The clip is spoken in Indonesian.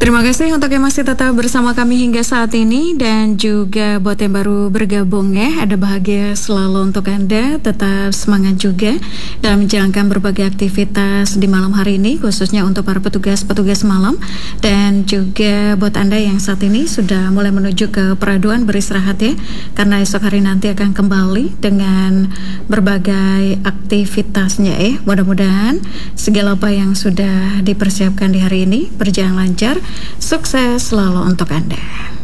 Terima kasih untuk yang masih tetap bersama kami hingga saat ini, dan juga buat yang baru bergabung ya, ada bahagia selalu untuk Anda, tetap semangat juga dalam menjalankan berbagai aktivitas di malam hari ini, khususnya untuk para petugas-petugas malam, dan juga buat Anda yang saat ini sudah mulai menuju ke peraduan beristirahat ya, karena esok hari nanti akan kembali dengan berbagai aktivitasnya ya. Mudah-mudahan segala apa yang sudah dipersiapkan di hari ini berjalan lancar. Sukses selalu untuk Anda.